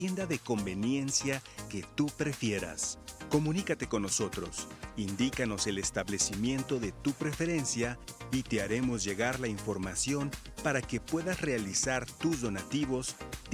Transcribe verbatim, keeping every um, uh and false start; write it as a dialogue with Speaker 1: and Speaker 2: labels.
Speaker 1: tienda de conveniencia que tú prefieras. Comunícate con nosotros, indícanos el establecimiento de tu preferencia y te haremos llegar la información para que puedas realizar tus donativos